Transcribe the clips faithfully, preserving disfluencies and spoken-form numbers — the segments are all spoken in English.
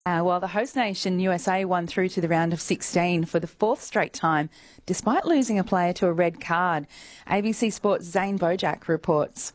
Uh, while the host nation U S A won through to the round of sixteen for the fourth straight time, despite losing a player to a red card. A B C Sports' Zane Bojack reports.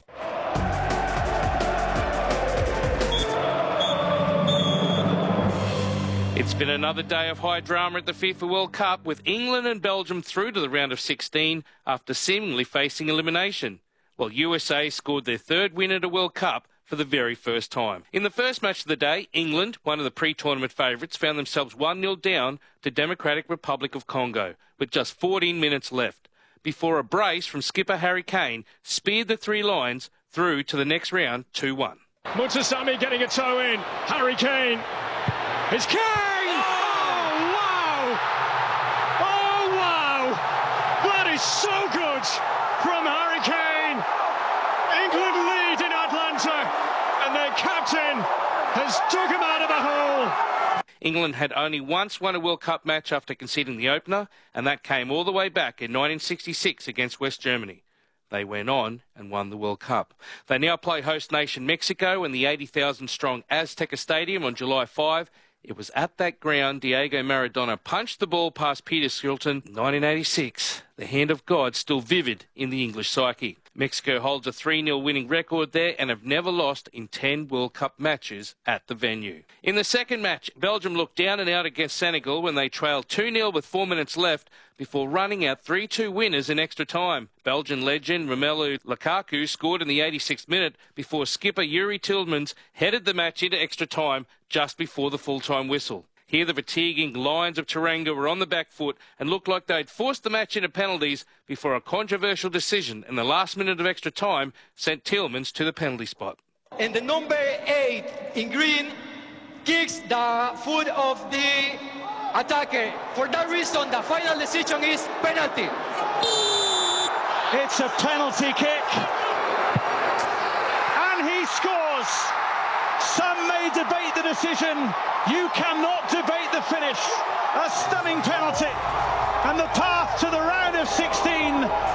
It's been another day of high drama at the FIFA World Cup, with England and Belgium through to the round of sixteen after seemingly facing elimination, while U S A scored their third win at a World Cup for the very first time. In the first match of the day, England, one of the pre-tournament favourites, found themselves one nil down to Democratic Republic of Congo with just fourteen minutes left, before a brace from skipper Harry Kane speared the three lions through to the next round two one. Mutasami getting a toe in. Harry Kane. It's Kane! Oh, wow! Oh, wow! That is so good from Harry Kane. England lead in Atlanta, and their captain has dug him out of a hole. England had only once won a World Cup match after conceding the opener, and that came all the way back in nineteen sixty-six against West Germany. They went on and won the World Cup. They now play host nation Mexico in the eighty thousand strong Azteca Stadium on July fifth. It was at that ground Diego Maradona punched the ball past Peter Shilton in nineteen eighty-six. The hand of God still vivid in the English psyche. Mexico holds a three nil winning record there and have never lost in ten World Cup matches at the venue. In the second match, Belgium looked down and out against Senegal when they trailed two nil with four minutes left before running out three two winners in extra time. Belgian legend Romelu Lukaku scored in the eighty-sixth minute before skipper Yuri Tielemans headed the match into extra time just before the full-time whistle. Here the fatiguing Lions of Teranga were on the back foot and looked like they'd forced the match into penalties before a controversial decision in the last minute of extra time sent Tielemans to the penalty spot. And the number eight in green kicks the foot of the attacker. For that reason, the final decision is penalty. It's a penalty kick. And he scores. Some may debate the decision. You cannot debate the finish. A stunning penalty. And the path to the round of sixteen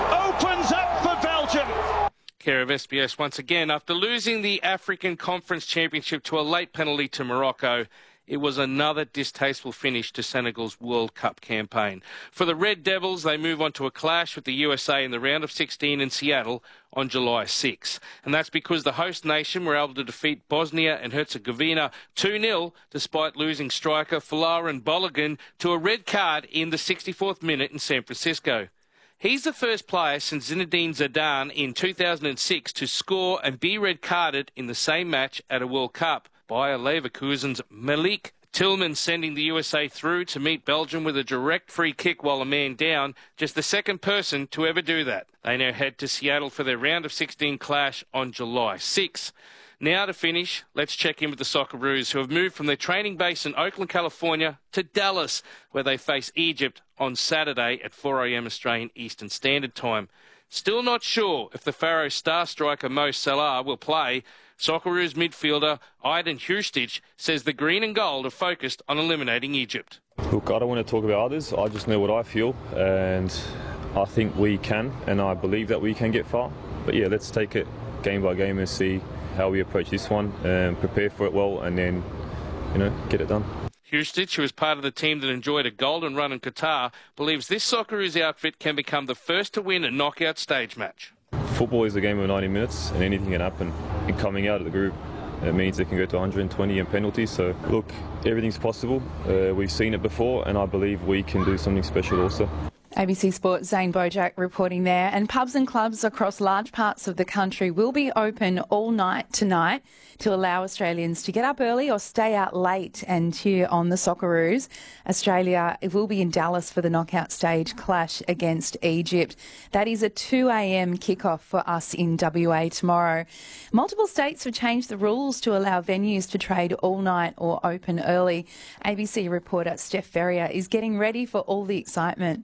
opens up for Belgium. Care of S B S once again. After losing the African Conference Championship to a late penalty to Morocco, it was another distasteful finish to Senegal's World Cup campaign. For the Red Devils, they move on to a clash with the U S A in the round of sixteen in Seattle on July sixth. And that's because the host nation were able to defeat Bosnia and Herzegovina two nil despite losing striker Folarin Balogun to a red card in the sixty-fourth minute in San Francisco. He's the first player since Zinedine Zidane in two thousand six to score and be red-carded in the same match at a World Cup. Bayer Leverkusen's Malik Tillman sending the U S A through to meet Belgium with a direct free kick while a man down, just the second person to ever do that. They now head to Seattle for their round of sixteen clash on July sixth. Now to finish, let's check in with the Socceroos, who have moved from their training base in Oakland, California to Dallas, where they face Egypt on Saturday at four a m Australian Eastern Standard Time. Still not sure if the Pharaoh star striker Mo Salah will play. Socceroos midfielder Aydin Hustich says the green and gold are focused on eliminating Egypt. Look, I don't want to talk about others. I just know what I feel, and I think we can, and I believe that we can get far. But yeah, let's take it game by game and see how we approach this one and prepare for it well, and then, you know, get it done. Hustich, who is part of the team that enjoyed a golden run in Qatar, believes this Socceroos outfit can become the first to win a knockout stage match. Football is a game of ninety minutes, and anything can happen. And coming out of the group, it means they can go to one hundred twenty in penalties. So, look, everything's possible. Uh, we've seen it before, and I believe we can do something special also. A B C Sports' Zane Bojack reporting there. And pubs and clubs across large parts of the country will be open all night tonight to allow Australians to get up early or stay out late and cheer on the Socceroos. Australia will be in Dallas for the knockout stage clash against Egypt. That is a two a m kickoff for us in W A tomorrow. Multiple states have changed the rules to allow venues to trade all night or open early. A B C reporter Steph Ferrier is getting ready for all the excitement. Tomorrow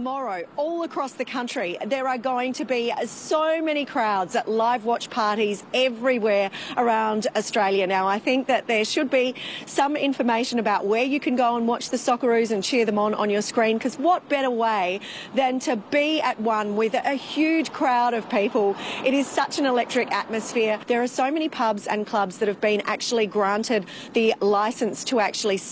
tomorrow, all across the country, there are going to be so many crowds at live watch parties everywhere around Australia. Now, I think that there should be some information about where you can go and watch the Socceroos and cheer them on on your screen, because what better way than to be at one with a huge crowd of people. It is such an electric atmosphere. There are so many pubs and clubs that have been actually granted the licence to actually